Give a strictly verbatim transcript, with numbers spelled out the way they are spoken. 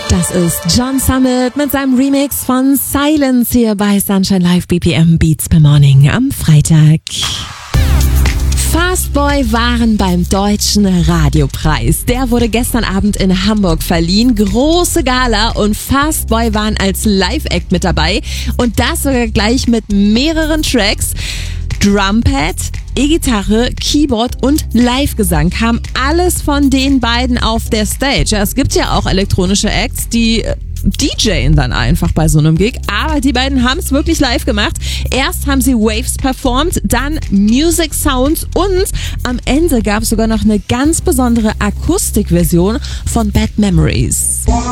Das ist John Summit mit seinem Remix von Silence hier bei Sunshine Live B P M Beats per Morning am Freitag. Fastboy waren beim Deutschen Radiopreis. Der wurde gestern Abend in Hamburg verliehen. Große Gala und Fastboy waren als Live-Act mit dabei. Und das sogar gleich mit mehreren Tracks. Drumpad, E-Gitarre, Keyboard und Live-Gesang kam alles von den beiden auf der Stage. Ja, es gibt ja auch elektronische Acts, die D J dann einfach bei so einem Gig, aber die beiden haben es wirklich live gemacht. Erst haben sie Waves performt, dann Music Sounds und am Ende gab es sogar noch eine ganz besondere Akustikversion von Bad Memories.